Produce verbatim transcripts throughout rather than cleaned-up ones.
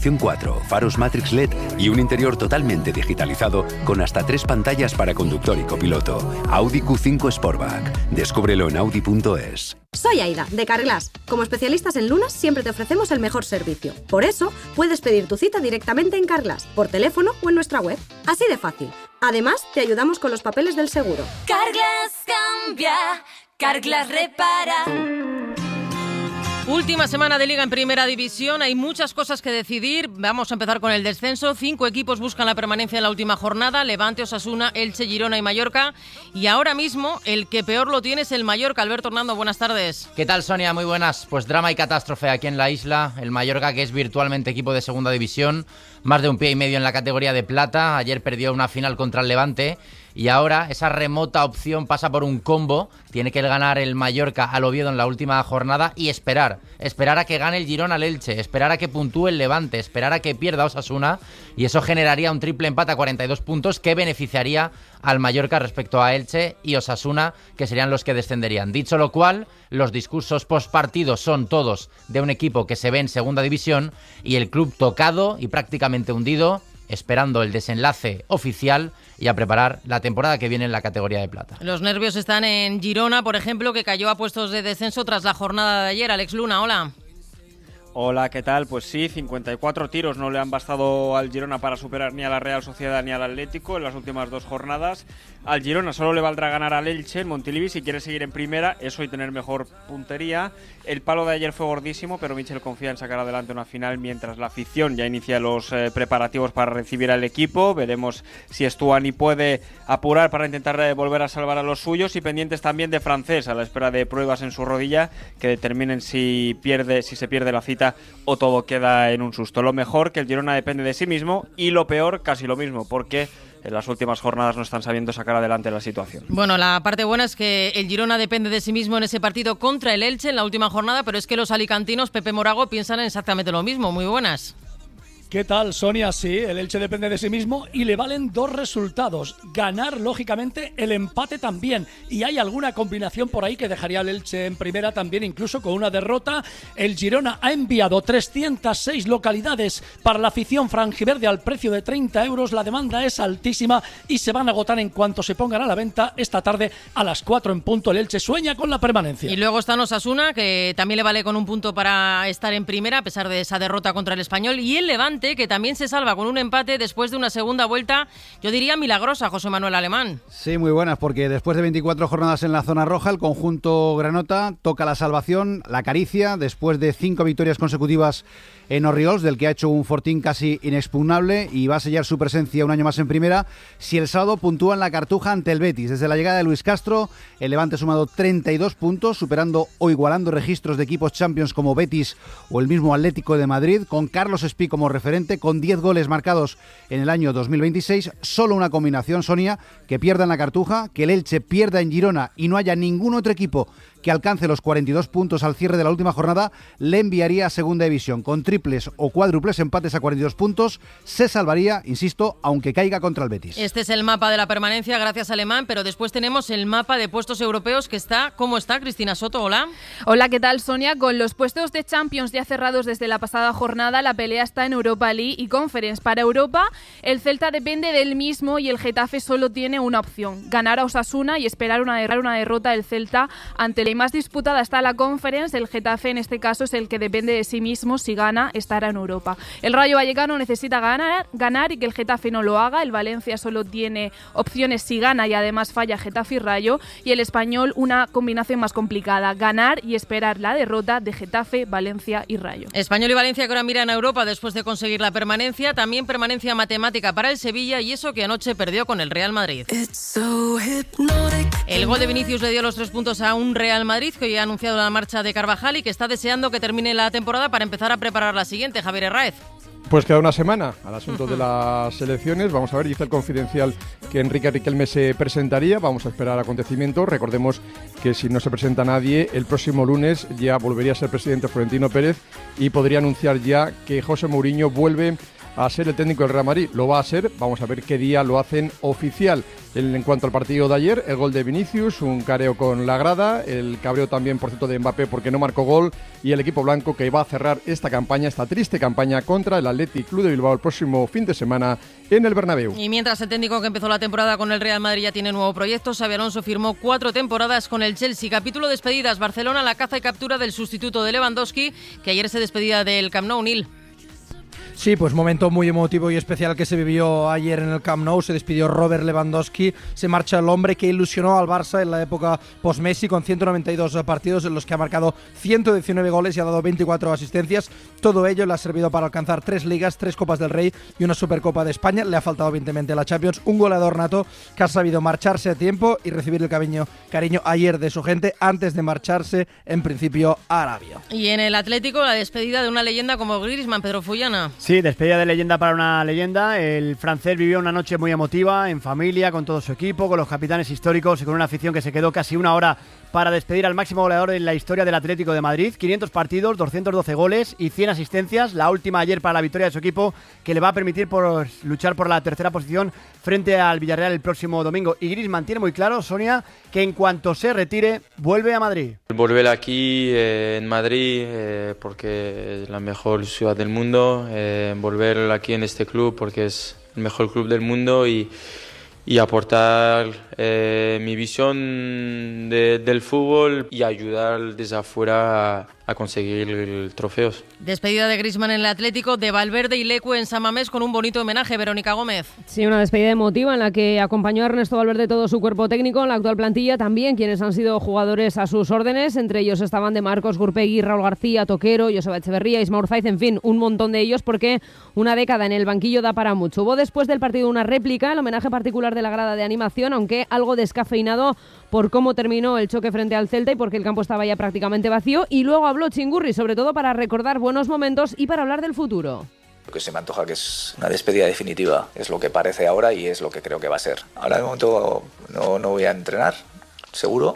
cuatro, faros Matrix L E D y un interior totalmente digitalizado con hasta tres pantallas para conductor y copiloto. Audi Q cinco Sportback. Descúbrelo en audi punto es. Soy Aida, de Carglass. Como especialistas en lunas, siempre te ofrecemos el mejor servicio. Por eso, puedes pedir tu cita directamente en Carglass, por teléfono o en nuestra web. Así de fácil. Además, te ayudamos con los papeles del seguro. Carglass cambia, Carglass repara. Última semana de Liga en Primera División, hay muchas cosas que decidir. Vamos a empezar con el descenso. Cinco equipos buscan la permanencia en la última jornada: Levante, Osasuna, Elche, Girona y Mallorca. Y ahora mismo el que peor lo tiene es el Mallorca. Alberto Hernando, buenas tardes. ¿Qué tal, Sonia? Muy buenas. Pues drama y catástrofe aquí en la isla. El Mallorca, que es virtualmente equipo de Segunda División, más de un pie y medio en la categoría de plata. Ayer perdió una final contra el Levante. Y ahora esa remota opción pasa por un combo. Tiene que ganar el Mallorca al Oviedo en la última jornada y esperar. Esperar a que gane el Girona al Elche. Esperar a que puntúe el Levante. Esperar a que pierda Osasuna. Y eso generaría un triple empate a cuarenta y dos puntos que beneficiaría al Mallorca respecto a Elche y Osasuna, que serían los que descenderían. Dicho lo cual, los discursos postpartido son todos de un equipo que se ve en Segunda División y el club tocado y prácticamente hundido, esperando el desenlace oficial y a preparar la temporada que viene en la categoría de plata. Los nervios están en Girona, por ejemplo, que cayó a puestos de descenso tras la jornada de ayer. Alex Luna, hola. Hola, ¿qué tal? Pues sí, cincuenta y cuatro tiros no le han bastado al Girona para superar ni a la Real Sociedad ni al Atlético en las últimas dos jornadas. Al Girona solo le valdrá ganar al Elche en Montilivi si quiere seguir en primera, eso y tener mejor puntería. El palo de ayer fue gordísimo, pero Michel confía en sacar adelante una final mientras la afición ya inicia los eh, preparativos para recibir al equipo. Veremos si Stuani puede apurar para intentar eh, volver a salvar a los suyos, y pendientes también de Francés a la espera de pruebas en su rodilla que determinen si pierde, si se pierde la cita o todo queda en un susto. Lo mejor, que el Girona depende de sí mismo, y lo peor, casi lo mismo, porque en las últimas jornadas no están sabiendo sacar adelante la situación. Bueno, la parte buena es que el Girona depende de sí mismo en ese partido contra el Elche en la última jornada, pero es que los alicantinos, Pepe Morago, piensan en exactamente lo mismo. Muy buenas. ¿Qué tal, Sonia? Sí, el Elche depende de sí mismo y le valen dos resultados. Ganar, lógicamente, el empate también. Y hay alguna combinación por ahí que dejaría al Elche en primera también, incluso con una derrota. El Girona ha enviado trescientas seis localidades para la afición franjiverde al precio de treinta euros. La demanda es altísima y se van a agotar en cuanto se pongan a la venta esta tarde a las cuatro en punto. El Elche sueña con la permanencia. Y luego está Osasuna, que también le vale con un punto para estar en primera, a pesar de esa derrota contra el Español. Y el Levante, que también se salva con un empate después de una segunda vuelta, yo diría milagrosa, José Manuel Alemán. Sí, muy buenas, porque después de veinticuatro jornadas en la zona roja, el conjunto granota toca la salvación, la acaricia, después de cinco victorias consecutivas en Orriols, del que ha hecho un fortín casi inexpugnable, y va a sellar su presencia un año más en primera si el sábado puntúa en la Cartuja ante el Betis. Desde la llegada de Luis Castro, el Levante ha sumado treinta y dos puntos, superando o igualando registros de equipos Champions como Betis o el mismo Atlético de Madrid, con Carlos Espí como referente, con diez goles marcados en el año dos mil veintiséis. Solo una combinación, Sonia, que pierda en la Cartuja, que el Elche pierda en Girona y no haya ningún otro equipo que alcance los cuarenta y dos puntos al cierre de la última jornada, le enviaría a Segunda División. Con triples o cuádruples empates a cuarenta y dos puntos, se salvaría, insisto, aunque caiga contra el Betis. Este es el mapa de la permanencia, gracias Alemán, pero después tenemos el mapa de puestos europeos que está, ¿cómo está? Cristina Soto, hola. Hola, ¿qué tal, Sonia? Con los puestos de Champions ya cerrados desde la pasada jornada, la pelea está en Europa League y Conference. Para Europa, el Celta depende del mismo y el Getafe solo tiene una opción: ganar a Osasuna y esperar una, der- una derrota del Celta ante el más disputada está la Conference. El Getafe en este caso es el que depende de sí mismo. Si gana, estará en Europa. El Rayo Vallecano necesita ganar, ganar y que el Getafe no lo haga. El Valencia solo tiene opciones si gana y además falla Getafe y Rayo. Y el Español una combinación más complicada: ganar y esperar la derrota de Getafe, Valencia y Rayo. Español y Valencia que ahora miran a Europa después de conseguir la permanencia. También permanencia matemática para el Sevilla, y eso que anoche perdió con el Real Madrid. El gol de Vinicius le dio los tres puntos a un Real Madrid que hoy ha anunciado la marcha de Carvajal y que está deseando que termine la temporada para empezar a preparar la siguiente. Javier Herráez. Pues queda una semana al asunto de las elecciones. Vamos a ver, dice el Confidencial que Enrique Riquelme se presentaría. Vamos a esperar acontecimientos. Recordemos que si no se presenta nadie, el próximo lunes ya volvería a ser presidente Florentino Pérez y podría anunciar ya que José Mourinho vuelve a ser el técnico del Real Madrid. Lo va a ser, vamos a ver qué día lo hacen oficial. El, en cuanto al partido de ayer, el gol de Vinicius, un careo con la grada, el cabreo también, por cierto, de Mbappé porque no marcó gol, y el equipo blanco que va a cerrar esta campaña, esta triste campaña contra el Athletic Club de Bilbao el próximo fin de semana en el Bernabéu. Y mientras el técnico que empezó la temporada con el Real Madrid ya tiene nuevo proyecto, Xabi Alonso firmó cuatro temporadas con el Chelsea. Capítulo despedidas, Barcelona, la caza y captura del sustituto de Lewandowski, que ayer se despedía del Camp Nou. Nil. Sí, pues momento muy emotivo y especial que se vivió ayer en el Camp Nou. Se despidió Robert Lewandowski, se marcha el hombre que ilusionó al Barça en la época post-Messi con ciento noventa y dos partidos en los que ha marcado ciento diecinueve goles y ha dado veinticuatro asistencias. Todo ello le ha servido para alcanzar tres ligas, tres Copas del Rey y una Supercopa de España. Le ha faltado evidentemente la Champions. Un goleador nato que ha sabido marcharse a tiempo y recibir el cariño, cariño ayer de su gente antes de marcharse en principio a Arabia. Y en el Atlético, la despedida de una leyenda como Griezmann, Pedro Fullana. Sí, despedida de leyenda para una leyenda. El francés vivió una noche muy emotiva, en familia, con todo su equipo, con los capitanes históricos y con una afición que se quedó casi una hora para despedir al máximo goleador en la historia del Atlético de Madrid. quinientos partidos, doscientos doce goles y cien asistencias. La última ayer para la victoria de su equipo, que le va a permitir por luchar por la tercera posición frente al Villarreal el próximo domingo. Y Griezmann tiene muy claro, Sonia, que en cuanto se retire, vuelve a Madrid. Volver aquí eh, en Madrid eh, porque es la mejor ciudad del mundo. Eh, volver aquí en este club porque es el mejor club del mundo y y aportar eh, mi visión de, del fútbol y ayudar desde afuera a, a conseguir trofeos. Despedida de Griezmann en el Atlético, de Valverde y Lecu en San Mamés con un bonito homenaje. Verónica Gómez. Sí, una despedida emotiva en la que acompañó a Ernesto Valverde todo su cuerpo técnico, en la actual plantilla también quienes han sido jugadores a sus órdenes, entre ellos estaban de Marcos, Gurpegui, Raúl García, Toquero, Joseba Echeverría, Isma Urzaiz, en fin, un montón de ellos porque una década en el banquillo da para mucho. Hubo después del partido una réplica, el homenaje particular de la grada de animación, aunque algo descafeinado por cómo terminó el choque frente al Celta y porque el campo estaba ya prácticamente vacío, y luego habló Chingurri, sobre todo para recordar buenos momentos y para hablar del futuro. Lo que se me antoja que es una despedida definitiva, es lo que parece ahora y es lo que creo que va a ser. Ahora de momento no, no voy a entrenar, seguro,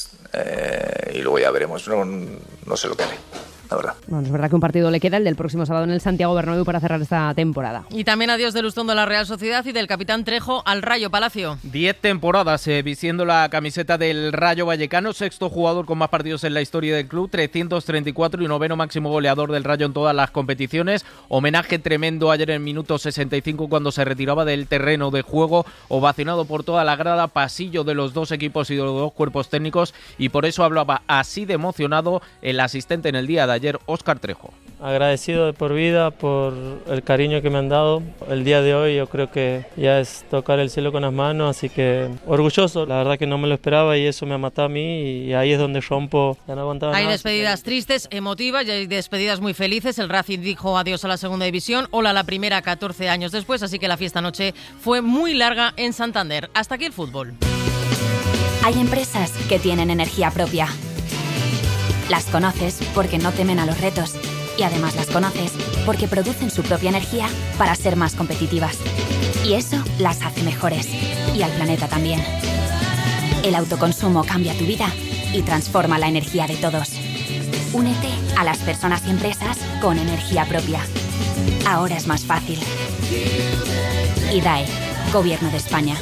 eh, y luego ya veremos, no, no sé lo que haré. Verdad. Bueno, es verdad que un partido le queda, el del próximo sábado en el Santiago Bernabéu, para cerrar esta temporada. Y también adiós de Lustón de la Real Sociedad y del capitán Trejo al Rayo Palacio. Diez temporadas eh, vistiendo la camiseta del Rayo Vallecano, sexto jugador con más partidos en la historia del club, trescientos treinta y cuatro y noveno máximo goleador del Rayo en todas las competiciones. Homenaje tremendo ayer en el minuto sesenta y cinco cuando se retiraba del terreno de juego, ovacionado por toda la grada, pasillo de los dos equipos y de los dos cuerpos técnicos, y por eso hablaba así de emocionado el asistente en el día de ayer, ayer, Óscar Trejo. Agradecido de por vida por el cariño que me han dado. El día de hoy yo creo que ya es tocar el cielo con las manos, así que orgulloso. La verdad que no me lo esperaba y eso me ha matado a mí y ahí es donde rompo. Ya no aguantaba Hay nada. despedidas tristes, emotivas y hay despedidas muy felices. El Racing dijo adiós a la segunda división, hola a la primera catorce años después, así que la fiesta anoche fue muy larga en Santander. Hasta aquí el fútbol. Hay empresas que tienen energía propia. Las conoces porque no temen a los retos y además las conoces porque producen su propia energía para ser más competitivas. Y eso las hace mejores y al planeta también. El autoconsumo cambia tu vida y transforma la energía de todos. Únete a las personas y empresas con energía propia. Ahora es más fácil. I D A E, Gobierno de España.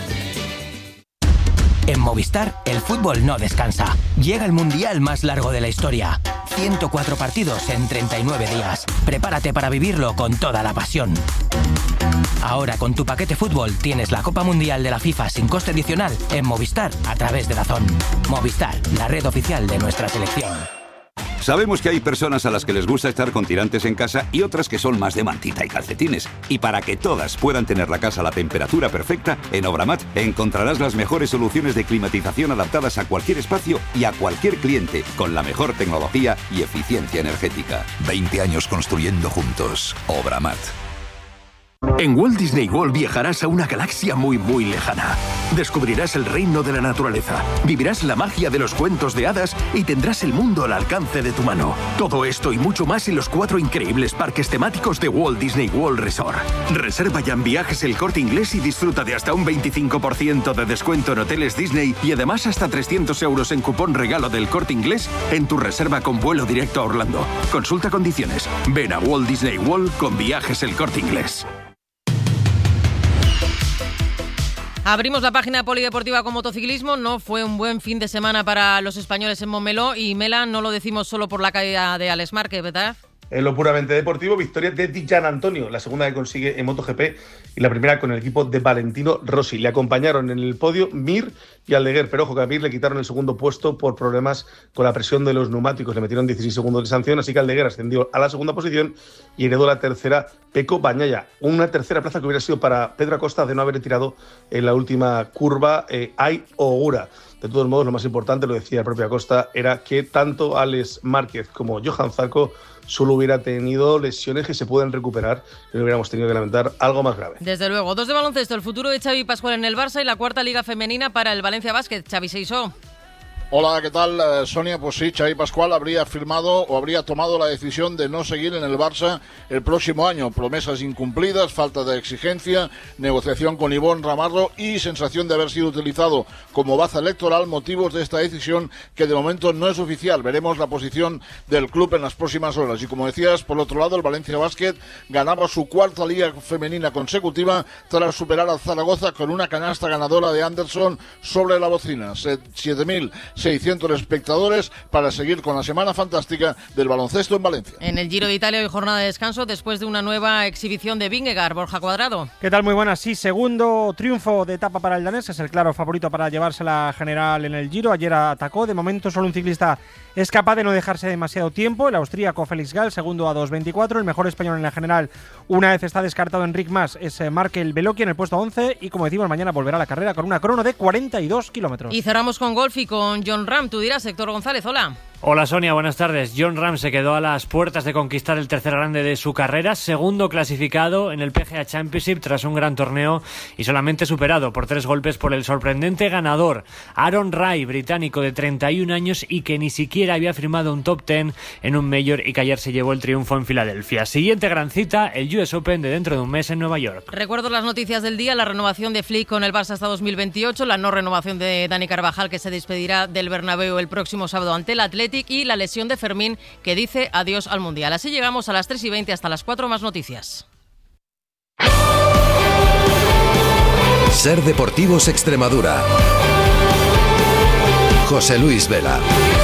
En Movistar, el fútbol no descansa. Llega el mundial más largo de la historia. ciento cuatro partidos en treinta y nueve días. Prepárate para vivirlo con toda la pasión. Ahora con tu paquete fútbol tienes la Copa Mundial de la FIFA sin coste adicional en Movistar a través de DAZN. Movistar, la red oficial de nuestra selección. Sabemos que hay personas a las que les gusta estar con tirantes en casa y otras que son más de mantita y calcetines. Y para que todas puedan tener la casa a la temperatura perfecta, en Obramat encontrarás las mejores soluciones de climatización adaptadas a cualquier espacio y a cualquier cliente, con la mejor tecnología y eficiencia energética. veinte años construyendo juntos. Obramat. En Walt Disney World viajarás a una galaxia muy muy lejana. Descubrirás el reino de la naturaleza, vivirás la magia de los cuentos de hadas y tendrás el mundo al alcance de tu mano. Todo esto y mucho más en los cuatro increíbles parques temáticos de Walt Disney World Resort. Reserva ya en Viajes El Corte Inglés y disfruta de hasta un veinticinco por ciento de descuento en hoteles Disney y además hasta trescientos euros en cupón regalo del Corte Inglés en tu reserva con vuelo directo a Orlando. Consulta condiciones. Ven a Walt Disney World con Viajes El Corte Inglés. Abrimos la página polideportiva con motociclismo. No fue un buen fin de semana para los españoles en Montmeló y Mela, no lo decimos solo por la caída de Alex Márquez, ¿verdad? En lo puramente deportivo, victoria de Di Gianantonio, la segunda que consigue en MotoGP y la primera con el equipo de Valentino Rossi. Le acompañaron en el podio Mir y Aldeguer, pero ojo que a Mir le quitaron el segundo puesto por problemas con la presión de los neumáticos, le metieron dieciséis segundos de sanción, así que Aldeguer ascendió a la segunda posición y heredó la tercera Pecco Bagnaia. Una tercera plaza que hubiera sido para Pedro Acosta de no haber tirado en la última curva eh, Ai Ogura. De todos modos, lo más importante, lo decía el propio Acosta, era que tanto Alex Márquez como Johan Zarco solo hubiera tenido lesiones que se pueden recuperar y no hubiéramos tenido que lamentar algo más grave. Desde luego. Dos de baloncesto, el futuro de Xavi Pascual en el Barça y la cuarta liga femenina para el Valencia Basket. Xavi Seisó. Hola, ¿qué tal, Sonia? Pues sí, Xavi Pascual habría firmado o habría tomado la decisión de no seguir en el Barça el próximo año. Promesas incumplidas, falta de exigencia, negociación con Ivonne Ramarro y sensación de haber sido utilizado como baza electoral, motivos de esta decisión que de momento no es oficial. Veremos la posición del club en las próximas horas. Y como decías, por otro lado, el Valencia Basket ganaba su cuarta liga femenina consecutiva tras superar al Zaragoza con una canasta ganadora de Anderson sobre la bocina. siete mil seiscientos espectadores para seguir con la semana fantástica del baloncesto en Valencia. En el Giro de Italia hoy jornada de descanso después de una nueva exhibición de Vingegaard. Borja Cuadrado. ¿Qué tal? Muy buenas. Sí, segundo triunfo de etapa para el danés, es el claro favorito para llevarse la general en el Giro. Ayer atacó, de momento solo un ciclista es capaz de no dejarse demasiado tiempo, el austríaco Félix Gall, segundo a dos veinticuatro, el mejor español en la general una vez está descartado Enric Mas, es Markel Beloki en el puesto once y como decimos mañana volverá a la carrera con una crono de cuarenta y dos kilómetros. Y cerramos con golf y con John Ram, tú dirás, Héctor González, hola. Hola Sonia, buenas tardes. John Ram se quedó a las puertas de conquistar el tercer grande de su carrera, segundo clasificado en el P G A Championship tras un gran torneo y solamente superado por tres golpes por el sorprendente ganador Aaron Rai, británico de treinta y un años y que ni siquiera había firmado un top diez en un Major y que ayer se llevó el triunfo en Filadelfia. Siguiente gran cita, el U S Open de dentro de un mes en Nueva York. Recuerdo las noticias del día, la renovación de Flick con el Barça hasta dos mil veintiocho, la no renovación de Dani Carvajal que se despedirá del Bernabéu el próximo sábado ante el Athletic y la lesión de Fermín que dice adiós al Mundial. Así llegamos a las tres y veinte, hasta las cuatro más noticias. Ser Deportivos Extremadura. José Luis Vela.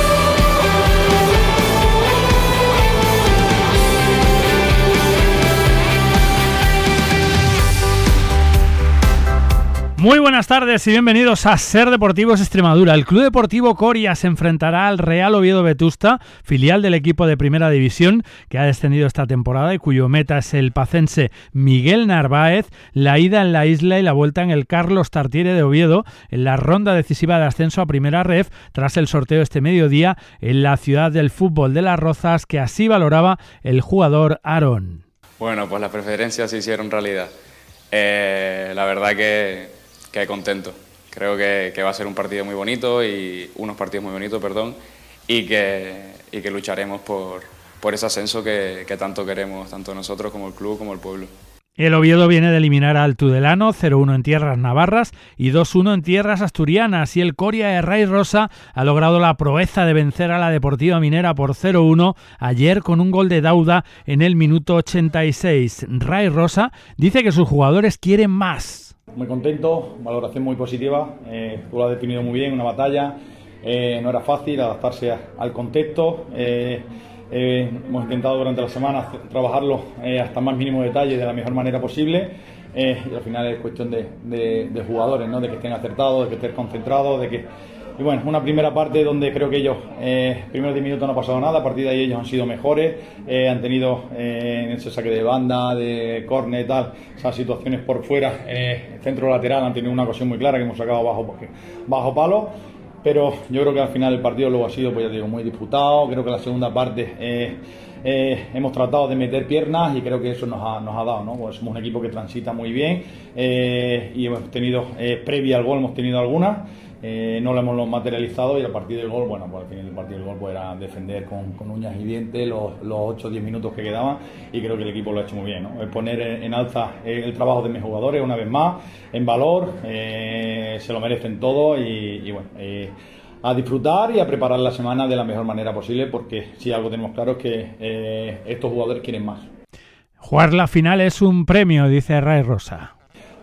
Muy buenas tardes y bienvenidos a Ser Deportivos Extremadura. El Club Deportivo Coria se enfrentará al Real Oviedo Vetusta, filial del equipo de Primera División que ha descendido esta temporada y cuyo meta es el pacense Miguel Narváez. La ida en la isla y la vuelta en el Carlos Tartiere de Oviedo en la ronda decisiva de ascenso a Primera Ref tras el sorteo este mediodía en la ciudad del fútbol de Las Rozas, que así valoraba el jugador Aarón. Bueno, pues las preferencias se hicieron realidad. Eh, la verdad que que contento. Creo que, que va a ser un partido muy bonito y unos partidos muy bonitos, perdón, y que, y que lucharemos por, por ese ascenso que, que tanto queremos, tanto nosotros como el club como el pueblo. El Oviedo viene de eliminar al Tudelano cero uno en tierras navarras y dos uno en tierras asturianas, y el Coria de Ray Rosa ha logrado la proeza de vencer a la Deportiva Minera por cero uno ayer con un gol de Dauda en el minuto ochenta y seis. Ray Rosa dice que sus jugadores quieren más. Muy contento, valoración muy positiva, eh, tú lo has definido muy bien, una batalla, eh, no era fácil adaptarse a, al contexto, eh, eh, hemos intentado durante la semana trabajarlo eh, hasta el más mínimo detalle de la mejor manera posible, eh, y al final es cuestión de, de, de jugadores, ¿no? De que estén acertados, de que estén concentrados, de que... Y bueno, una primera parte donde creo que ellos, eh, primeros diez minutos no ha pasado nada, a partir de ahí ellos han sido mejores, eh, han tenido eh, en ese saque de banda, de córner y tal, esas situaciones por fuera, eh, centro lateral han tenido una ocasión muy clara que hemos sacado bajo, bajo palo, pero yo creo que al final el partido luego ha sido, pues ya digo, muy disputado. Creo que la segunda parte eh, eh, hemos tratado de meter piernas y creo que eso nos ha, nos ha dado, ¿no? Pues somos un equipo que transita muy bien eh, y hemos tenido, eh, previa al gol hemos tenido algunas, eh, no lo hemos materializado y a partir del gol, bueno, pues al final del partido del gol pues era defender con, con uñas y dientes los, los ocho o diez minutos que quedaban y creo que el equipo lo ha hecho muy bien, ¿no? Es poner en alza el trabajo de mis jugadores una vez más, en valor, eh, se lo merecen todo y, y bueno, eh, a disfrutar y a preparar la semana de la mejor manera posible, porque si algo tenemos claro es que eh, estos jugadores quieren más. Jugar la final es un premio, dice Ray Rosa.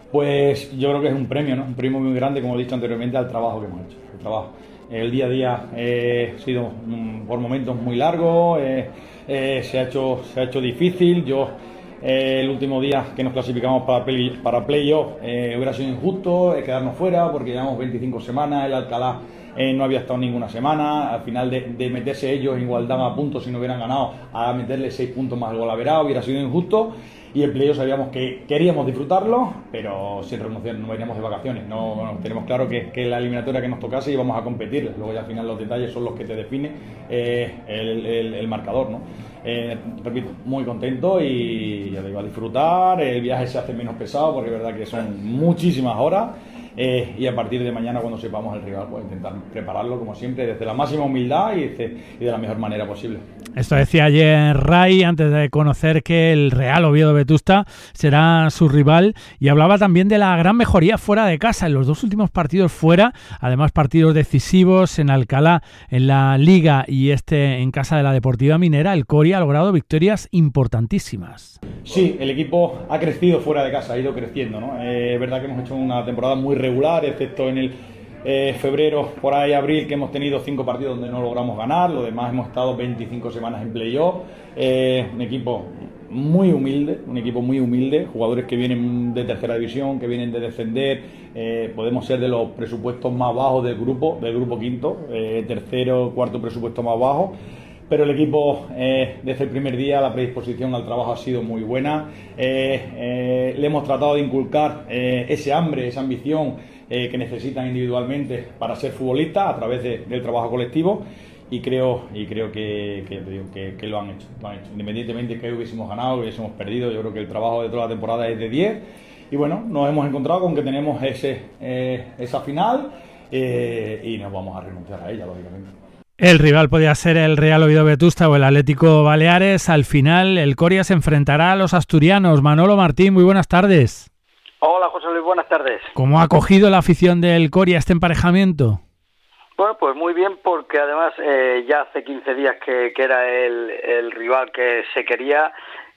Pues yo creo que es un premio, ¿no? Un premio muy grande, como he dicho anteriormente, al trabajo que hemos hecho. El trabajo. El día a día eh, ha sido um, por momentos muy largo, eh, eh, se ha hecho, se ha hecho difícil. Yo Eh, el último día que nos clasificamos para, play, para playoff eh, hubiera sido injusto eh, quedarnos fuera porque llevamos veinticinco semanas, el Alcalá eh, no había estado ninguna semana, al final de, de meterse ellos en igualdad a puntos si no hubieran ganado, a meterle seis puntos más el gol averado hubiera sido injusto, y el playoff sabíamos que queríamos disfrutarlo, pero sin renunciar, no veníamos de vacaciones, no, bueno, tenemos claro que, que la eliminatoria que nos tocase íbamos a competir, luego ya al final los detalles son los que te definen eh, el, el, el marcador, ¿no? Eh, repito, muy contento y ya digo, a disfrutar, el viaje se hace menos pesado porque es verdad que son muchísimas horas eh, y a partir de mañana cuando sepamos el rival pues intentar prepararlo como siempre desde la máxima humildad y de, y de la mejor manera posible. Esto decía ayer Ray antes de conocer que el Real Oviedo Vetusta será su rival, y hablaba también de la gran mejoría fuera de casa en los dos últimos partidos fuera, además partidos decisivos en Alcalá, en la Liga y este en casa de la Deportiva Minera. El Coria ha logrado victorias importantísimas. Sí, el equipo ha crecido fuera de casa, ha ido creciendo, ¿no? Eh, es verdad que hemos hecho una temporada muy regular, excepto en el Eh, febrero, por ahí abril, que hemos tenido cinco partidos donde no logramos ganar, lo demás hemos estado veinticinco semanas en playoff, eh, un equipo muy humilde, un equipo muy humilde, jugadores que vienen de tercera división, que vienen de descender, eh, podemos ser de los presupuestos más bajos del grupo, del grupo quinto, eh, tercero, cuarto presupuesto más bajo. Pero el equipo, eh, desde el primer día, la predisposición al trabajo ha sido muy buena. Eh, eh, le hemos tratado de inculcar eh, ese hambre, esa ambición eh, que necesitan individualmente para ser futbolistas a través de, del trabajo colectivo. Y creo y creo que, que, que, que lo, han hecho, lo han hecho. Independientemente de que hubiésemos ganado, hubiésemos perdido, yo creo que el trabajo de toda la temporada es de diez. Y bueno, nos hemos encontrado con que tenemos ese, eh, esa final eh, y nos vamos a renunciar a ella, lógicamente. El rival podía ser el Real Oviedo Vetusta o el Atlético Baleares. Al final, el Coria se enfrentará a los asturianos. Manolo Martín, muy buenas tardes. Hola, José Luis, buenas tardes. ¿Cómo ha acogido la afición del Coria este emparejamiento? Bueno, pues muy bien, porque además eh, ya hace quince días que, que era el, el rival que se quería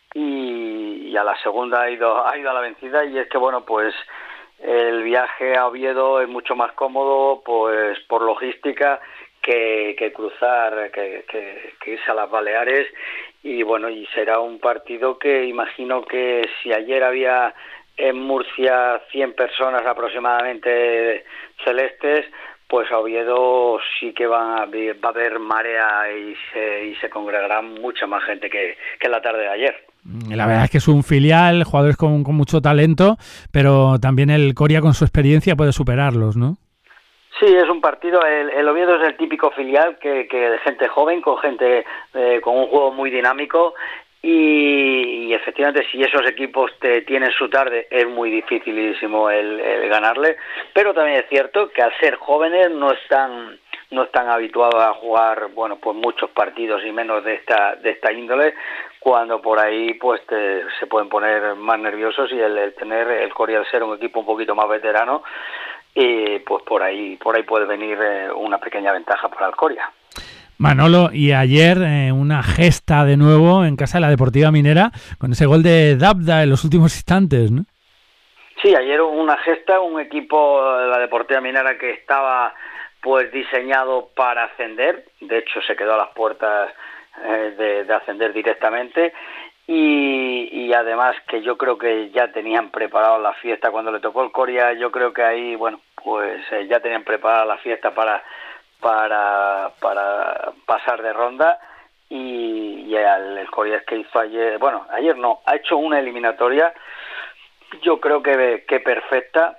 y, y a la segunda ha ido, ha ido a la vencida, y es que, bueno, pues el viaje a Oviedo es mucho más cómodo, pues por logística, que, que cruzar, que, que, que irse a las Baleares, y bueno, y será un partido que imagino que si ayer había en Murcia cien personas aproximadamente celestes, pues a Oviedo sí que va a, va a haber marea y se, y se congregará mucha más gente que, que la tarde de ayer. La verdad es que es un filial, jugadores con, con mucho talento, pero también el Coria con su experiencia puede superarlos, ¿no? Sí, es un partido, el, el Oviedo es el típico filial que, que de gente joven, con gente eh, con un juego muy dinámico, y, y efectivamente si esos equipos te tienen su tarde es muy dificilísimo el, el ganarle, pero también es cierto que al ser jóvenes no están no están habituados a jugar, bueno, pues muchos partidos y menos de esta de esta índole, cuando por ahí pues te, se pueden poner más nerviosos, y el, el tener el Coria al ser un equipo un poquito más veterano, y pues por ahí por ahí puede venir eh, una pequeña ventaja para el Coria. Manolo, y ayer eh, una gesta de nuevo en casa de la Deportiva Minera con ese gol de Dabda en los últimos instantes, ¿no? Sí, ayer una gesta, un equipo de la Deportiva Minera que estaba pues diseñado para ascender, de hecho se quedó a las puertas eh, de, de ascender directamente, y, y además que yo creo que ya tenían preparado la fiesta cuando le tocó el Coria. Yo creo que ahí, bueno, pues eh, ya tenían preparada la fiesta para para para pasar de ronda, y, y el, el Coria es que hizo ayer, bueno, ayer no, ha hecho una eliminatoria yo creo que, que perfecta,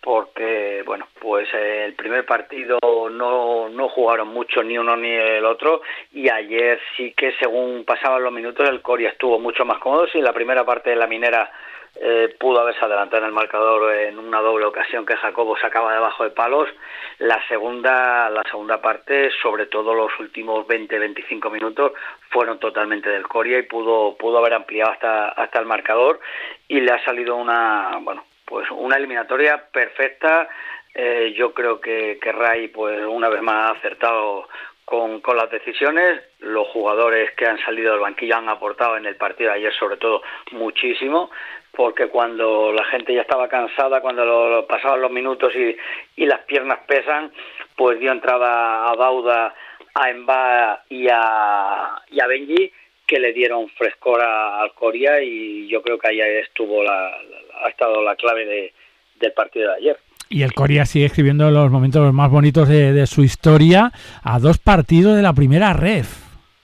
porque, bueno, pues eh, el primer partido no, no jugaron mucho ni uno ni el otro, y ayer sí que según pasaban los minutos el Coria estuvo mucho más cómodo. Sí, la primera parte de la Minera eh, pudo haberse adelantado en el marcador en una doble ocasión que Jacobo sacaba debajo de palos. La segunda, la segunda parte, sobre todo los últimos veinte a veinticinco minutos, fueron totalmente del Coria y pudo, pudo haber ampliado hasta, hasta el marcador, y le ha salido una, bueno, pues una eliminatoria perfecta. Eh, yo creo que, que Ray, pues una vez más, ha acertado con, con las decisiones. Los jugadores que han salido del banquillo han aportado en el partido de ayer, sobre todo, muchísimo, porque cuando la gente ya estaba cansada, cuando lo, lo pasaban los minutos y, y las piernas pesan, pues dio entrada a Dauda, a Emba y a, y a Benji, que le dieron frescor al Coria, y yo creo que ahí estuvo la, la, ha estado la clave de, del partido de ayer. Y el Coria sigue escribiendo los momentos más bonitos de, de su historia a dos partidos de la primera ref.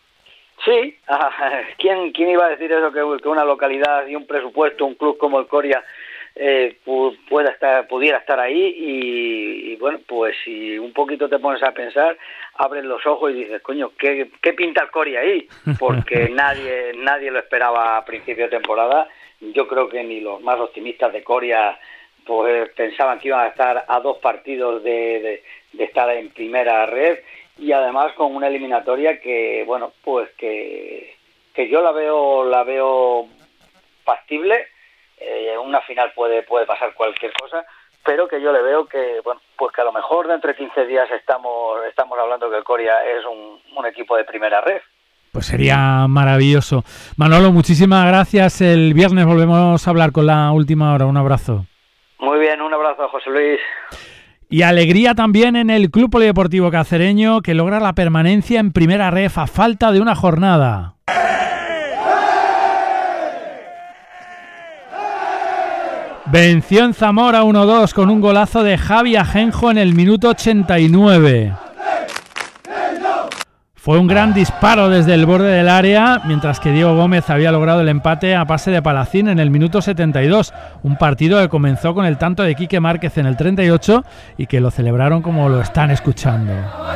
Sí, ¿quién, quién iba a decir eso, que, que una localidad y un presupuesto, un club como el Coria eh, pu, pueda estar, pudiera estar ahí? Y, y bueno, pues si un poquito te pones a pensar, abres los ojos y dices, coño, ¿qué, qué pinta el Coria ahí? Porque nadie, nadie lo esperaba a principio de temporada. Yo creo que ni los más optimistas de Coria pues pensaban que iban a estar a dos partidos de, de, de estar en primera red, y además con una eliminatoria que, bueno, pues que, que yo la veo la veo factible. Eh, una final puede puede pasar cualquier cosa, pero que yo le veo que, bueno, pues que a lo mejor dentro de quince días estamos estamos hablando que el Coria es un, un equipo de primera red. Pues sería maravilloso. Manolo, muchísimas gracias. El viernes volvemos a hablar con la última hora. Un abrazo. Muy bien, un abrazo, José Luis. Y alegría también en el Club Polideportivo Cacereño, que logra la permanencia en primera ref a falta de una jornada. Venció en Zamora uno dos con un golazo de Javi Ajenjo en el minuto ochenta y nueve. Fue un gran disparo desde el borde del área, mientras que Diego Gómez había logrado el empate a pase de Palacín en el minuto setenta y dos. Un partido que comenzó con el tanto de Quique Márquez en el treinta y ocho y que lo celebraron como lo están escuchando.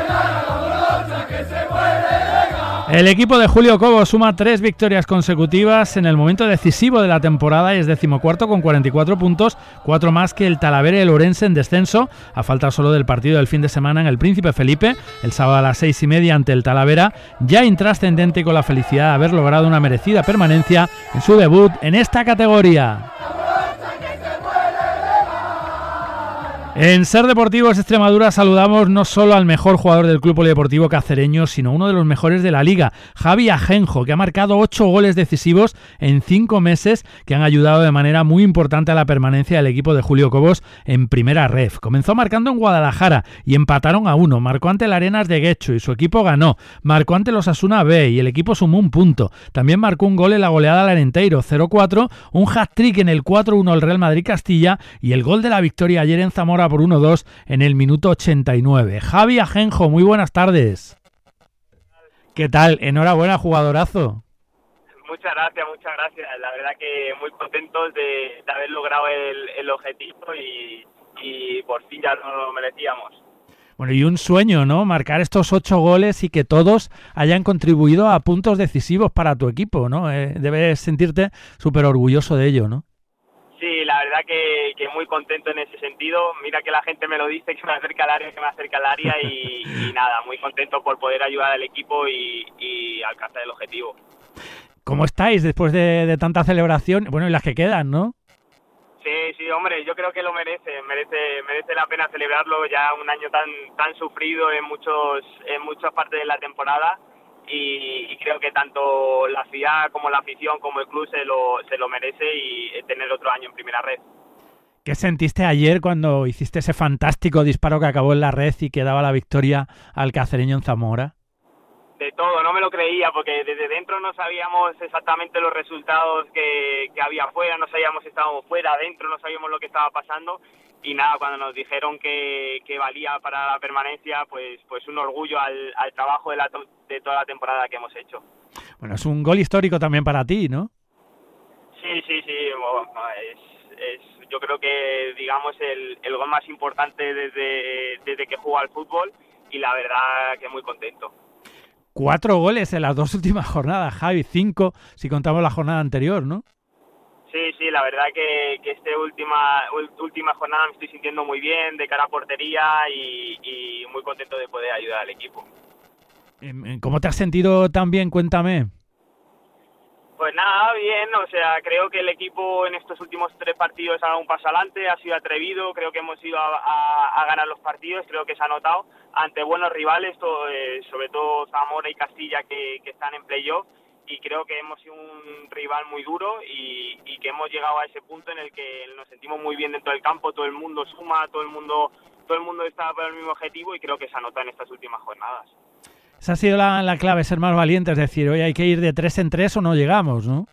El equipo de Julio Cobo suma tres victorias consecutivas en el momento decisivo de la temporada y es decimocuarto con cuarenta y cuatro puntos, cuatro más que el Talavera y el Ourense en descenso, a falta solo del partido del fin de semana en el Príncipe Felipe, el sábado a las seis y media ante el Talavera, ya intrascendente y con la felicidad de haber logrado una merecida permanencia en su debut en esta categoría. En Ser Deportivos Extremadura saludamos no solo al mejor jugador del Club Polideportivo Cacereño, sino uno de los mejores de la Liga, Javi Ajenjo, que ha marcado ocho goles decisivos en cinco meses que han ayudado de manera muy importante a la permanencia del equipo de Julio Cobos en primera ref. Comenzó marcando en Guadalajara y empataron a uno, marcó ante el Arenas de Guecho y su equipo ganó, marcó ante los Asuna B y el equipo sumó un punto, también marcó un gol en la goleada al Arenteiro cero cuatro, un hat-trick en el cuatro uno al Real Madrid Castilla y el gol de la victoria ayer en Zamora por uno dos en el minuto ochenta y nueve. Javi Ajenjo, muy buenas tardes. ¿Qué tal? Enhorabuena, jugadorazo. Muchas gracias, muchas gracias. La verdad que muy contentos de, de haber logrado el, el objetivo y, y por fin ya nos lo merecíamos. Bueno, y un sueño, ¿no? Marcar estos ocho goles y que todos hayan contribuido a puntos decisivos para tu equipo, ¿no? Eh, debes sentirte súper orgulloso de ello, ¿no? Sí, la verdad que, que muy contento en ese sentido. Mira que la gente me lo dice, que me acerca al área, que me acerca al área y, y nada, muy contento por poder ayudar al equipo y, y alcanzar el objetivo. ¿Cómo estáis después de, de tanta celebración? Bueno, y las que quedan, ¿no? Sí, sí, hombre, yo creo que lo merece, merece, merece la pena celebrarlo, ya un año tan, tan sufrido en muchos, en muchas partes de la temporada. Y, y creo que tanto la ciudad como la afición como el club se lo, se lo merece y tener otro año en primera red. ¿Qué sentiste ayer cuando hiciste ese fantástico disparo que acabó en la red y que daba la victoria al cacereño en Zamora? De todo, no me lo creía porque desde dentro no sabíamos exactamente los resultados que, que había afuera, no sabíamos si estábamos fuera, adentro no sabíamos lo que estaba pasando. Y nada, cuando nos dijeron que, que valía para la permanencia, pues pues un orgullo al, al trabajo de, la to- de toda la temporada que hemos hecho. Bueno, es un gol histórico también para ti, ¿no? Sí, sí, sí. Es, es, yo creo que, digamos, el, el gol más importante desde, desde que juego al fútbol, y la verdad que muy contento. Cuatro goles en las dos últimas jornadas, Javi, cinco si contamos la jornada anterior, ¿no? Sí, sí, la verdad que, que esta última, última jornada me estoy sintiendo muy bien, de cara a portería, y, y muy contento de poder ayudar al equipo. ¿Cómo te has sentido también? Cuéntame. Pues nada, bien, o sea, creo que el equipo en estos últimos tres partidos ha dado un paso adelante, ha sido atrevido, creo que hemos ido a, a, a ganar los partidos, creo que se ha notado ante buenos rivales, todo, eh, sobre todo Zamora y Castilla, que, que están en playoff, y creo que hemos sido un rival muy duro y, y que hemos llegado a ese punto en el que nos sentimos muy bien dentro del campo, todo el mundo suma, todo el mundo, todo el mundo está por el mismo objetivo, y creo que se ha notado en estas últimas jornadas. Esa ha sido la, la clave, ser más valientes, es decir, hoy hay que ir de tres en tres o no llegamos, ¿no?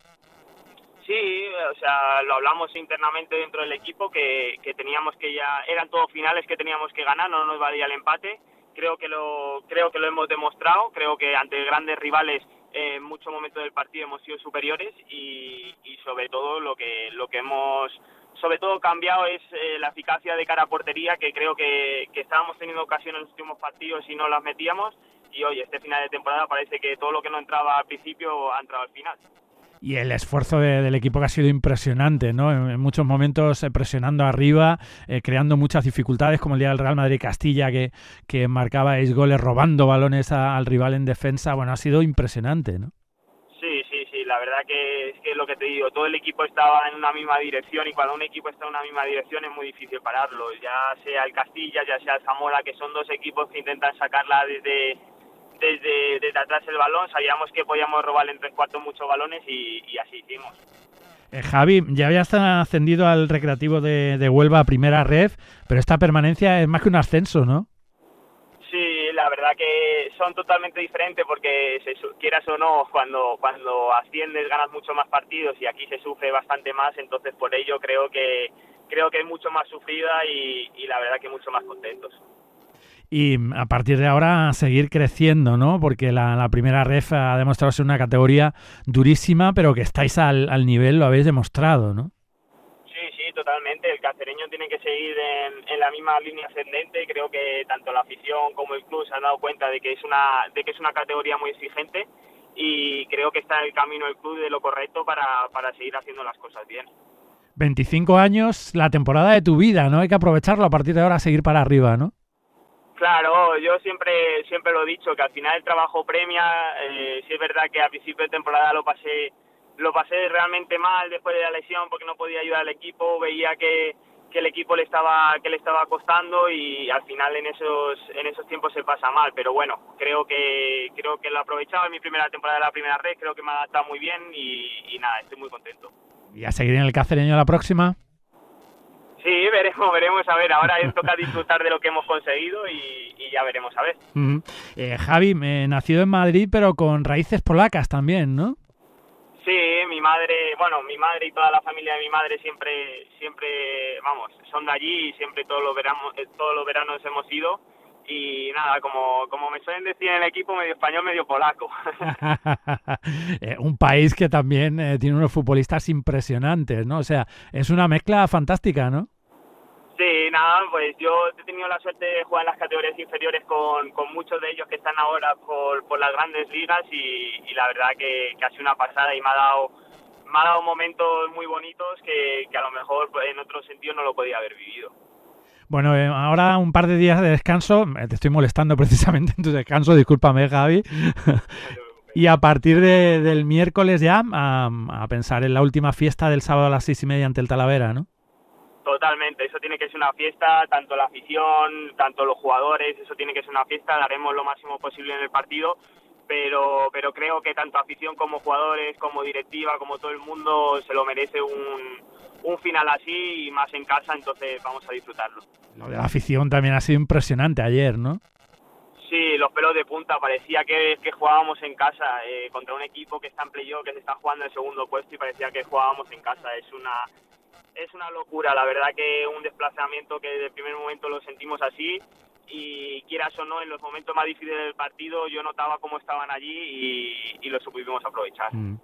Sí, o sea, lo hablamos internamente dentro del equipo, que, que teníamos que ya, eran todos finales que teníamos que ganar, no nos valía el empate. Creo que lo, creo que lo hemos demostrado, creo que ante grandes rivales eh, en muchos momentos del partido hemos sido superiores, y, y sobre todo lo que, lo que hemos sobre todo cambiado es eh, la eficacia de cara a portería, que creo que, que estábamos teniendo ocasiones en los últimos partidos y no las metíamos. Y hoy, este final de temporada, parece que todo lo que no entraba al principio ha entrado al final. Y el esfuerzo de, del equipo, que ha sido impresionante, ¿no? En, en muchos momentos eh, presionando arriba, eh, creando muchas dificultades, como el día del Real Madrid-Castilla, que, que marcabais goles robando balones a, al rival en defensa. Bueno, ha sido impresionante, ¿no? Sí, sí, sí. La verdad que es que lo que te digo, todo el equipo estaba en una misma dirección, y cuando un equipo está en una misma dirección es muy difícil pararlo. Ya sea el Castilla, ya sea el Zamora, que son dos equipos que intentan sacarla desde... Desde, desde atrás el balón, sabíamos que podíamos robarle en tres cuartos muchos balones, y, y así hicimos. Eh, Javi, ya habías ascendido al Recreativo de, de Huelva a primera ref, pero esta permanencia es más que un ascenso, ¿no? Sí, la verdad que son totalmente diferentes, porque se, quieras o no, cuando, cuando asciendes ganas mucho más partidos, y aquí se sufre bastante más, entonces por ello creo que, creo que es mucho más sufrida, y, y la verdad que mucho más contentos. Y a partir de ahora seguir creciendo, ¿no? Porque la, la primera ref ha demostrado ser una categoría durísima, pero que estáis al, al nivel, lo habéis demostrado, ¿no? Sí, sí, totalmente. El cacereño tiene que seguir en, en la misma línea ascendente. Creo que tanto la afición como el club se han dado cuenta de que es una, de que es una categoría muy exigente, y creo que está en el camino el club de lo correcto para, para seguir haciendo las cosas bien. veinticinco años, la temporada de tu vida, ¿no? Hay que aprovecharlo a partir de ahora, seguir para arriba, ¿no? Claro, yo siempre siempre lo he dicho, que al final el trabajo premia. Eh, sí es verdad que a principio de temporada lo pasé lo pasé realmente mal después de la lesión, porque no podía ayudar al equipo, veía que, que el equipo le estaba que le estaba costando, y al final en esos en esos tiempos se pasa mal, pero bueno, creo que creo que lo he aprovechado en mi primera temporada de la primera red, creo que me ha adaptado muy bien, y, y nada, estoy muy contento. ¿Y a seguir en el cacereño la próxima? Sí, veremos, veremos a ver. Ahora toca disfrutar de lo que hemos conseguido, y, y ya veremos a ver. Uh-huh. eh, Javi, eh, nacido en Madrid, pero con raíces polacas también, ¿no? Sí, mi madre, bueno, mi madre y toda la familia de mi madre siempre, siempre, vamos, son de allí, y siempre todos los veranos, todos los veranos hemos ido. Y nada, como, como me suelen decir en el equipo, medio español, medio polaco. eh, un país que también eh, tiene unos futbolistas impresionantes, ¿no? O sea, es una mezcla fantástica, ¿no? Sí, nada, pues yo he tenido la suerte de jugar en las categorías inferiores con, con muchos de ellos que están ahora por, por las grandes ligas, y, y la verdad que, que ha sido una pasada, y me ha dado, me ha dado momentos muy bonitos que, que a lo mejor en otro sentido no lo podía haber vivido. Bueno, eh, ahora un par de días de descanso. Te estoy molestando precisamente en tu descanso, discúlpame, Javi. Y a partir de, del miércoles ya a, a pensar en la última fiesta del sábado a las seis y media ante el Talavera, ¿no? Totalmente, eso tiene que ser una fiesta, tanto la afición, tanto los jugadores, eso tiene que ser una fiesta, daremos lo máximo posible en el partido, pero pero creo que tanto afición como jugadores, como directiva, como todo el mundo se lo merece un, un final así, y más en casa, entonces vamos a disfrutarlo. Lo de la afición también ha sido impresionante ayer, ¿no? Sí, los pelos de punta, parecía que, que jugábamos en casa eh, contra un equipo que está en playoff, que se está jugando el segundo puesto, y parecía que jugábamos en casa. Es una es una locura, la verdad, que un desplazamiento que desde el primer momento lo sentimos así, y quieras o no, en los momentos más difíciles del partido yo notaba cómo estaban allí, y, y lo supimos aprovechar. Mm.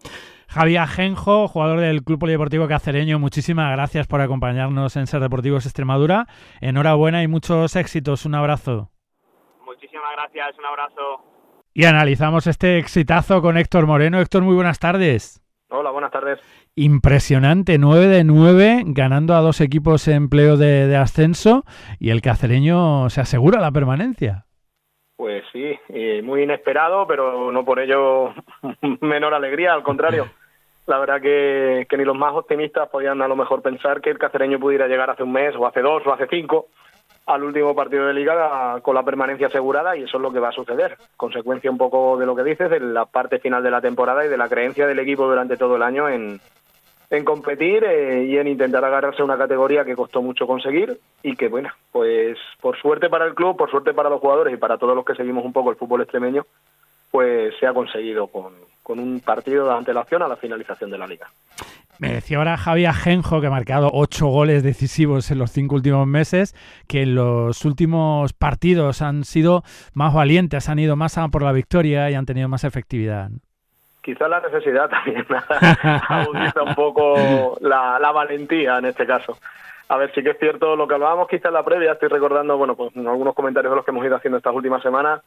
Javi Ajenjo, jugador del Club Polideportivo Cacereño, muchísimas gracias por acompañarnos en Ser Deportivos Extremadura. Enhorabuena y muchos éxitos. Un abrazo. Muchísimas gracias, un abrazo. Y analizamos este exitazo con Héctor Moreno. Héctor, muy buenas tardes. Hola, buenas tardes. Impresionante, nueve de nueve, ganando a dos equipos en playoff de, de ascenso, y el cacereño se asegura la permanencia. Pues sí, y muy inesperado, pero no por ello menor alegría, al contrario. La verdad que, que ni los más optimistas podían a lo mejor pensar que el cacereño pudiera llegar hace un mes, o hace dos, o hace cinco, al último partido de Liga con la permanencia asegurada, y eso es lo que va a suceder. Consecuencia un poco de lo que dices, de la parte final de la temporada y de la creencia del equipo durante todo el año en, en competir eh, y en intentar agarrarse a una categoría que costó mucho conseguir, y que, bueno, pues por suerte para el club, por suerte para los jugadores y para todos los que seguimos un poco el fútbol extremeño, pues se ha conseguido con, con un partido de antelación a la finalización de la Liga. Me decía ahora Javi Ajenjo, que ha marcado ocho goles decisivos en los cinco últimos meses, que en los últimos partidos han sido más valientes, han ido más a por la victoria y han tenido más efectividad. Quizás la necesidad también agudiza un poco la, la valentía en este caso. A ver, sí que es cierto lo que hablábamos quizás en la previa, estoy recordando, bueno, pues algunos comentarios de los que hemos ido haciendo estas últimas semanas,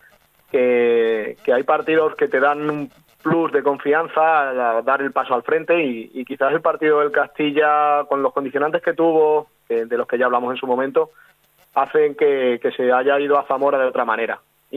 que, que hay partidos que te dan un plus de confianza a dar el paso al frente, y, y quizás el partido del Castilla, con los condicionantes que tuvo, que, de los que ya hablamos en su momento, hacen que, que se haya ido a Zamora de otra manera.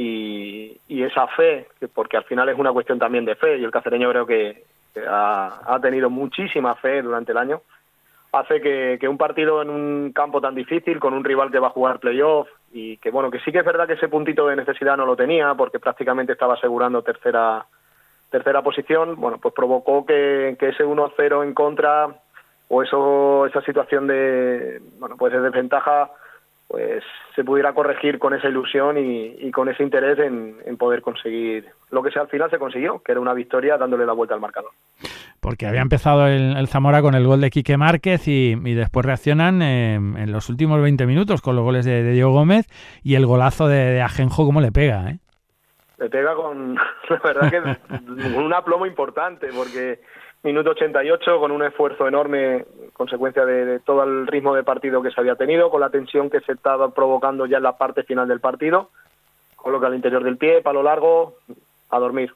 Y, y esa fe, que porque al final es una cuestión también de fe, y el cacereño creo que, que ha, ha tenido muchísima fe durante el año, hace que, que un partido en un campo tan difícil, con un rival que va a jugar playoff, y que bueno, que sí que es verdad que ese puntito de necesidad no lo tenía, porque prácticamente estaba asegurando tercera tercera posición, bueno, pues provocó que, que ese uno cero en contra, o eso esa situación de, bueno, pues de desventaja, pues se pudiera corregir con esa ilusión y, y con ese interés en, en poder conseguir lo que sea, al final se consiguió, que era una victoria dándole la vuelta al marcador. Porque había empezado el, el Zamora con el gol de Quique Márquez y, y después reaccionan eh, en los últimos veinte minutos con los goles de, de Diego Gómez y el golazo de, de Ajenjo, cómo le pega, ¿eh? Le pega con, la verdad que un aplomo importante, porque minuto ochenta y ocho, con un esfuerzo enorme, consecuencia de, de todo el ritmo de partido que se había tenido, con la tensión que se estaba provocando ya en la parte final del partido, coloca al interior del pie, palo largo, a dormir.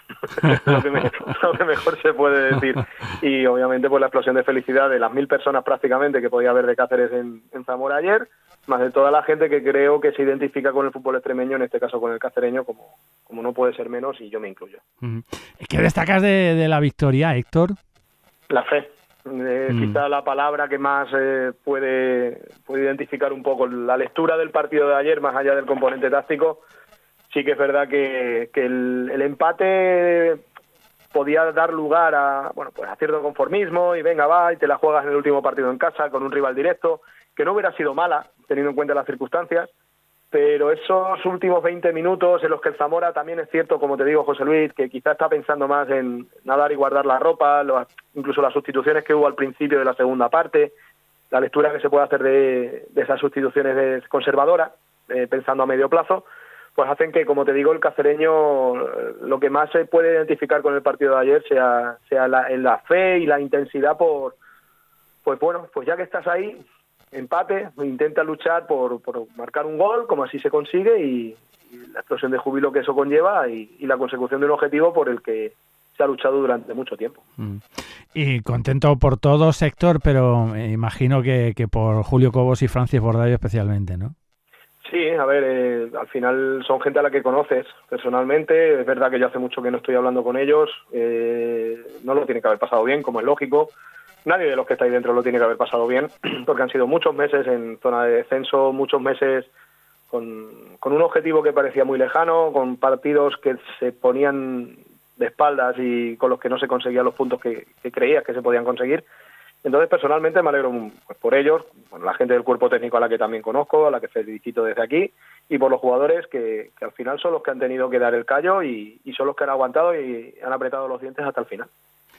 lo, que me, lo que mejor se puede decir. Y obviamente pues la explosión de felicidad de las mil personas prácticamente que podía haber de Cáceres en, en Zamora ayer, más de toda la gente que creo que se identifica con el fútbol extremeño, en este caso con el cacereño, como, como no puede ser menos, y yo me incluyo. ¿Qué destacas de, de la victoria, Héctor? La fe. Eh, mm. Quizá la palabra que más eh, puede, puede identificar un poco la lectura del partido de ayer, más allá del componente táctico. Sí que es verdad que, que el, el empate podía dar lugar a, bueno, pues a cierto conformismo, y venga, va, y te la juegas en el último partido en casa con un rival directo, que no hubiera sido mala, teniendo en cuenta las circunstancias, pero esos últimos veinte minutos en los que el Zamora, también es cierto, como te digo, José Luis, que quizá está pensando más en nadar y guardar la ropa, los, incluso las sustituciones que hubo al principio de la segunda parte, la lectura que se puede hacer de, de esas sustituciones de conservadoras, eh, pensando a medio plazo, pues hacen que, como te digo, el cacereño, lo que más se puede identificar con el partido de ayer sea, sea la, en la fe y la intensidad por, pues bueno, pues ya que estás ahí, empate, intenta luchar por, por marcar un gol, como así se consigue, y, y la explosión de júbilo que eso conlleva, y, y la consecución de un objetivo por el que se ha luchado durante mucho tiempo. Mm. Y contento por todos, Héctor, pero imagino que, que por Julio Cobos y Francis Bordayo especialmente, ¿no? Sí, a ver, eh, al final son gente a la que conoces personalmente. Es verdad que yo hace mucho que no estoy hablando con ellos. Eh, no lo tiene que haber pasado bien, como es lógico. Nadie de los que estáis dentro lo tiene que haber pasado bien, porque han sido muchos meses en zona de descenso, muchos meses con, con un objetivo que parecía muy lejano, con partidos que se ponían de espaldas y con los que no se conseguían los puntos que, que creías que se podían conseguir. Entonces, personalmente me alegro pues, por ellos, bueno, la gente del cuerpo técnico a la que también conozco, a la que felicito desde aquí, y por los jugadores que, que al final son los que han tenido que dar el callo y, y son los que han aguantado y han apretado los dientes hasta el final.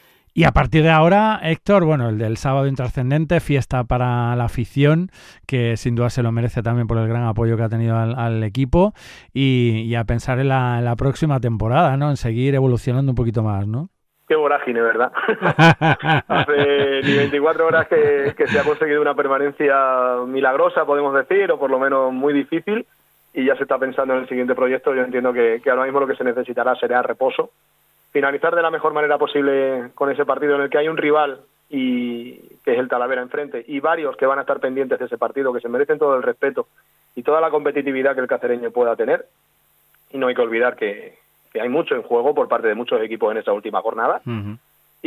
Y a partir de ahora, Héctor, bueno, el del sábado intrascendente, fiesta para la afición, que sin duda se lo merece también por el gran apoyo que ha tenido al, al equipo, y, y a pensar en la, en la próxima temporada, ¿no? En seguir evolucionando un poquito más, ¿no? Qué vorágine, ¿verdad? Hace ni veinticuatro horas que, que se ha conseguido una permanencia milagrosa, podemos decir, o por lo menos muy difícil, y ya se está pensando en el siguiente proyecto. Yo entiendo que, que ahora mismo lo que se necesitará será reposo, finalizar de la mejor manera posible con ese partido en el que hay un rival, y que es el Talavera enfrente, y varios que van a estar pendientes de ese partido, que se merecen todo el respeto y toda la competitividad que el cacereño pueda tener. Y no hay que olvidar que que hay mucho en juego por parte de muchos equipos en esa última jornada. Uh-huh.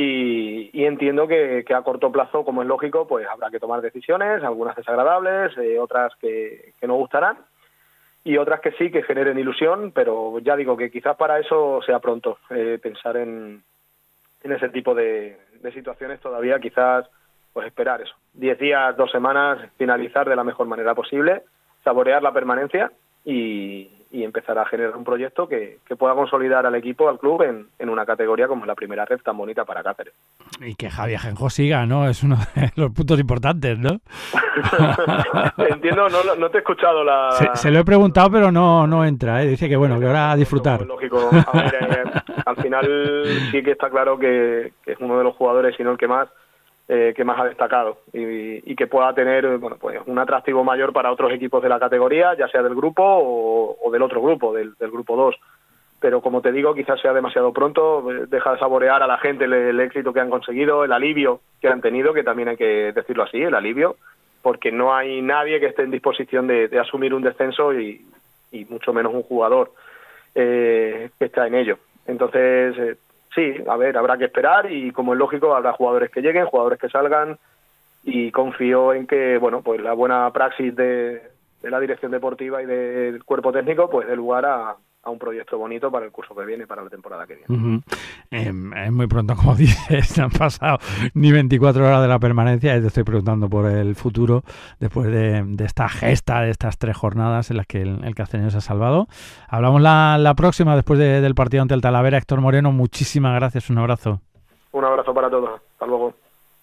y, y entiendo que, que a corto plazo, como es lógico, pues habrá que tomar decisiones, algunas desagradables, eh, otras que, que no gustarán, y otras que sí, que generen ilusión, pero ya digo que quizás para eso sea pronto eh, pensar en, en ese tipo de, de situaciones todavía. Quizás pues esperar eso, diez días, dos semanas, finalizar de la mejor manera posible, saborear la permanencia y y empezar a generar un proyecto que, que pueda consolidar al equipo, al club, en, en una categoría como es la primera red tan bonita para Cáceres. Y que Javi Ajenjo siga, ¿no? Es uno de los puntos importantes, ¿no? Entiendo, no, no te he escuchado la... Se, se lo he preguntado, pero no, no entra, ¿eh? Dice que bueno, que ahora a disfrutar. Lógico, a ver, eh, al final sí que está claro que, que es uno de los jugadores, si no el que más, Eh, que más ha destacado y, y que pueda tener bueno pues un atractivo mayor para otros equipos de la categoría, ya sea del grupo o, o del otro grupo, del, del grupo dos. Pero como te digo, quizás sea demasiado pronto, deja de saborear a la gente el, el éxito que han conseguido, el alivio que han tenido, que también hay que decirlo así, el alivio, porque no hay nadie que esté en disposición de, de asumir un descenso y, y mucho menos un jugador eh, que está en ello. Entonces, eh, sí, a ver, habrá que esperar y, como es lógico, habrá jugadores que lleguen, jugadores que salgan, y confío en que, bueno, pues la buena praxis de, de la dirección deportiva y del cuerpo técnico pues dé lugar a, a un proyecto bonito para el curso que viene, para la temporada que viene. Uh-huh. Eh, es muy pronto, como dices, no han pasado ni veinticuatro horas de la permanencia y te estoy preguntando por el futuro después de, de esta gesta, de estas tres jornadas en las que el, el cacereño se ha salvado. Hablamos la, la próxima, después de, del partido ante el Talavera. Héctor Moreno, muchísimas gracias, un abrazo. Un abrazo para todos, hasta luego.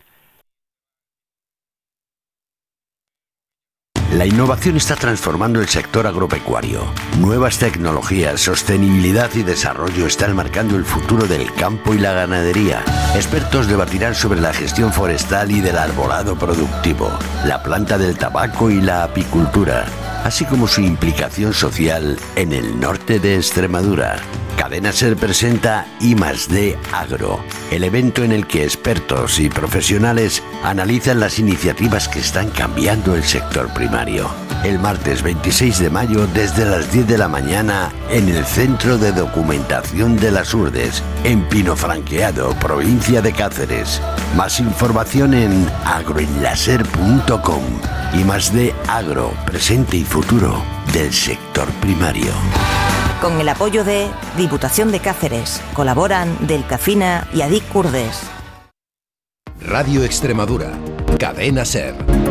La innovación está transformando el sector agropecuario. Nuevas tecnologías, sostenibilidad y desarrollo están marcando el futuro del campo y la ganadería. Expertos debatirán sobre la gestión forestal y del arbolado productivo, la planta del tabaco y la apicultura, así como su implicación social en el norte de Extremadura. Cadena Ser presenta I más D Agro, el evento en el que expertos y profesionales analizan las iniciativas que están cambiando el sector primario. El martes veintiséis de mayo desde las diez de la mañana en el Centro de Documentación de las Urdes, en Pinofranqueado, provincia de Cáceres. Más información en agroenlaser punto com. I más D Agro, presente y futuro del sector primario. Con el apoyo de Diputación de Cáceres, colaboran Delcafina y Adic Curdes. Radio Extremadura, Cadena Ser.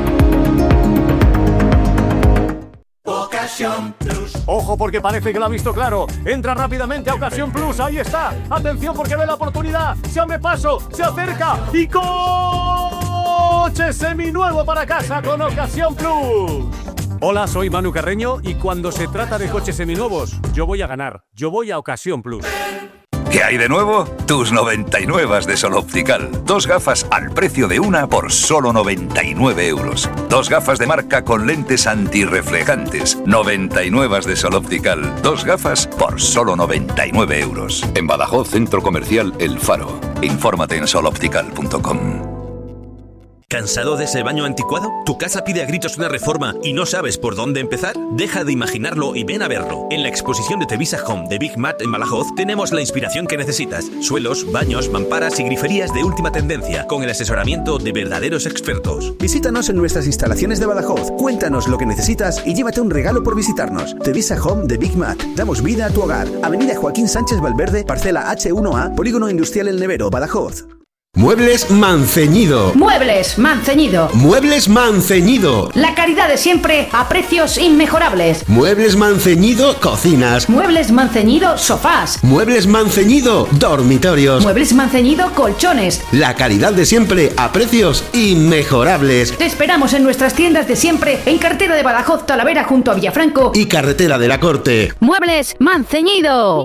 Ocasión Plus. Ojo, porque parece que lo ha visto claro. Entra rápidamente a Ocasión Plus. Ahí está. Atención, porque ve la oportunidad. Se abre paso, se acerca y coche seminuevo para casa con Ocasión Plus. Hola, soy Manu Carreño y cuando se trata de coches seminuevos, yo voy a ganar. Yo voy a Ocasión Plus. ¿Qué hay de nuevo? Tus noventa y nueve de Sol Optical. Dos gafas al precio de una por solo noventa y nueve euros. Dos gafas de marca con lentes antirreflejantes. noventa y nueve de Sol Optical. Dos gafas por solo noventa y nueve euros. En Badajoz, Centro Comercial El Faro. Infórmate en sol optical punto com. ¿Cansado de ese baño anticuado? ¿Tu casa pide a gritos una reforma y no sabes por dónde empezar? Deja de imaginarlo y ven a verlo. En la exposición de Tevisa Home de Big Mat en Badajoz tenemos la inspiración que necesitas. Suelos, baños, mamparas y griferías de última tendencia, con el asesoramiento de verdaderos expertos. Visítanos en nuestras instalaciones de Badajoz. Cuéntanos lo que necesitas y llévate un regalo por visitarnos. Tevisa Home de Big Mat. Damos vida a tu hogar. Avenida Joaquín Sánchez Valverde, parcela hache uno a, Polígono Industrial El Nevero, Badajoz. Muebles Manceñido. Muebles Manceñido. Muebles Manceñido. La calidad de siempre a precios inmejorables. Muebles Manceñido Cocinas. Muebles Manceñido Sofás. Muebles Manceñido Dormitorios. Muebles Manceñido Colchones. La calidad de siempre a precios inmejorables. Te esperamos en nuestras tiendas de siempre en carretera de Badajoz, Talavera junto a Villafranco y carretera de la Corte. Muebles Manceñido.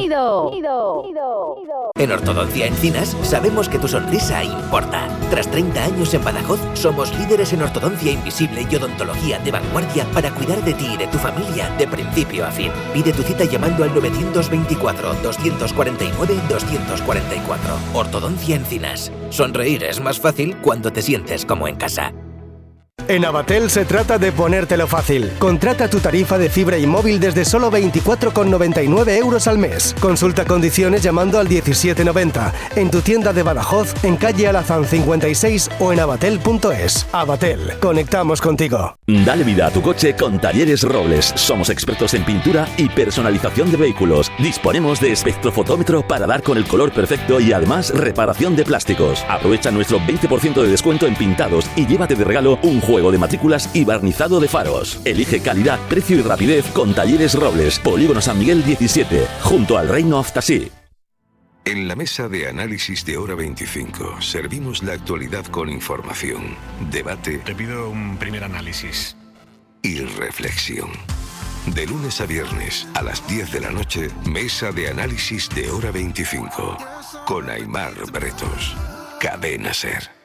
En Ortodoncia Encinas sabemos que tu sonrisa importa. Tras treinta años en Badajoz, somos líderes en ortodoncia invisible y odontología de vanguardia para cuidar de ti y de tu familia de principio a fin. Pide tu cita llamando al novecientos veinticuatro, doscientos cuarenta y nueve, doscientos cuarenta y cuatro. Ortodoncia Encinas. Sonreír es más fácil cuando te sientes como en casa. En Avatel se trata de ponértelo fácil. Contrata tu tarifa de fibra y móvil desde solo veinticuatro con noventa y nueve euros al mes. Consulta condiciones llamando al diecisiete noventa, en tu tienda de Badajoz, en calle Alazán cincuenta y seis o en avatel punto es. Avatel, conectamos contigo. Dale vida a tu coche con Talleres Robles. Somos expertos en pintura y personalización de vehículos. Disponemos de espectrofotómetro para dar con el color perfecto y además reparación de plásticos. Aprovecha nuestro veinte por ciento de descuento en pintados y llévate de regalo un juego de matrículas y barnizado de faros. Elige calidad, precio y rapidez con Talleres Robles. Polígono San Miguel diecisiete, junto al Reino of Tasí. En la mesa de análisis de Hora veinticinco servimos la actualidad con información, debate. Te pido un primer análisis. Y reflexión. De lunes a viernes a las diez de la noche, mesa de análisis de Hora veinticinco con Aimar Bretos. Cadena SER.